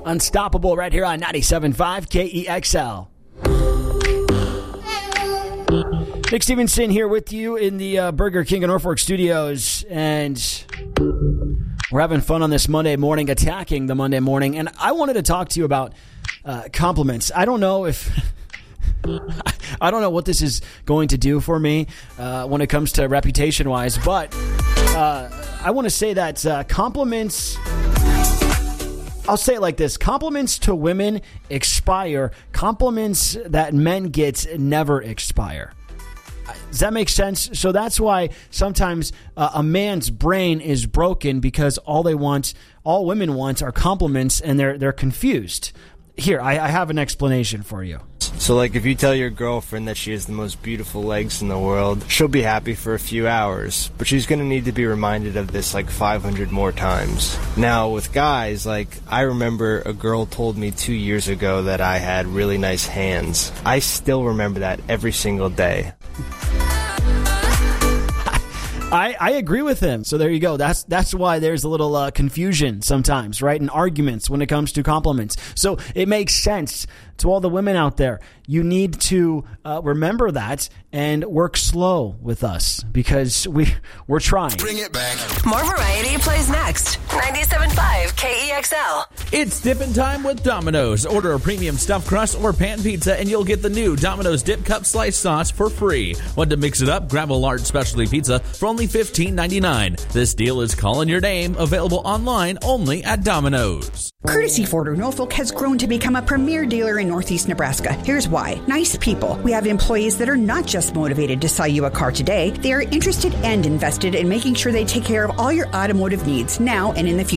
Unstoppable right here on 97.5 KEXL. Nick Stevenson here with you in the Burger King in Norfolk studios, and we're having fun on this Monday morning, attacking the Monday morning, and I wanted to talk to you about compliments. I don't know what this is going to do for me when it comes to reputation-wise, but I want to say that compliments, I'll say it like this: compliments to women expire. Compliments that men get never expire. Does that make sense? So that's why sometimes a man's brain is broken, because all women want are compliments, and they're confused. Here, I have an explanation for you. So, like, if you tell your girlfriend that she has the most beautiful legs in the world, she'll be happy for a few hours, but she's going to need to be reminded of this, 500 more times. Now, with guys, I remember a girl told me 2 years ago that I had really nice hands. I still remember that every single day. I agree with him. So there you go. That's why there's a little confusion sometimes, right? In arguments when it comes to compliments. So it makes sense to all the women out there. You need to remember that and work slow with us, because we're trying. Bring it back. More variety plays next. 97.5 KEXL. It's dipping time with Domino's. Order a premium stuffed crust or pan pizza and you'll get the new Domino's Dip Cup Slice Sauce for free. Want to mix it up? Grab a large specialty pizza for only $15.99. This deal is calling your name. Available online only at Domino's. Courtesy Ford of Norfolk has grown to become a premier dealer in Northeast Nebraska. Here's why. Nice people. We have employees that are not just motivated to sell you a car today. They are interested and invested in making sure they take care of all your automotive needs now and in the future.